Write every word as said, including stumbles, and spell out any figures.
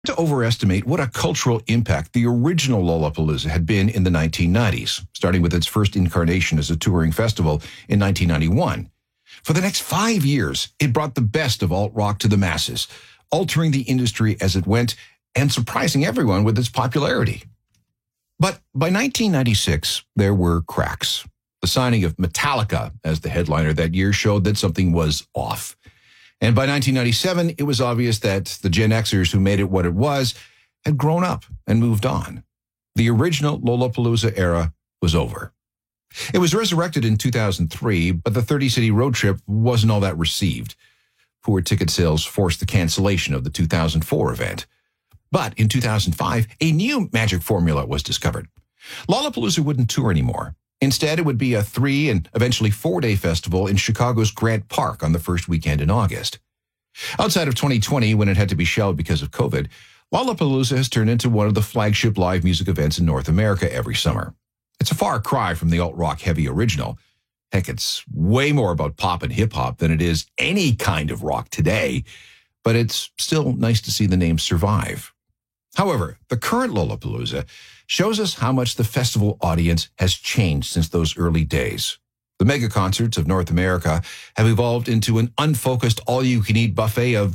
To overestimate what a cultural impact the original Lollapalooza had been in the nineteen nineties, starting with its first incarnation as a touring festival in nineteen ninety-one. For the next five years, it brought the best of alt-rock to the masses, altering the industry as it went and surprising everyone with its popularity. But by nineteen ninety-six, there were cracks. The signing of Metallica as the headliner that year showed that something was off. And by nineteen ninety-seven, it was obvious that the Gen Xers who made it what it was had grown up and moved on. The original Lollapalooza era was over. It was resurrected in two thousand three, but the thirty-city road trip wasn't all that received. Poor ticket sales forced the cancellation of the two thousand four event. But in two thousand five, a new magic formula was discovered. Lollapalooza wouldn't tour anymore. Instead, it would be a three and eventually four-day festival in Chicago's Grant Park on the first weekend in August. Outside of twenty twenty, when it had to be shelved because of COVID, Lollapalooza has turned into one of the flagship live music events in North America every summer. It's a far cry from the alt-rock heavy original. Heck, it's way more about pop and hip-hop than it is any kind of rock today, but it's still nice to see the name survive. However, the current Lollapalooza shows us how much the festival audience has changed since those early days. The mega concerts of North America have evolved into an unfocused all-you-can-eat buffet of